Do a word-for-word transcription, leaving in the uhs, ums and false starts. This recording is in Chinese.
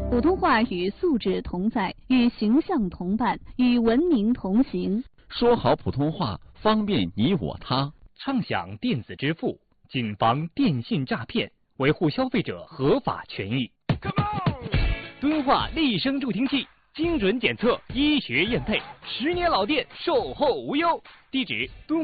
普通话与素质同在，与形象同伴，与文明同行。 说好普通话，方便你我他。 畅享电子支付，谨防电信诈骗，维护消费者合法权益。敦化立声助听器，精准检测，医学验配，十年老店，售后无忧。地址：敦。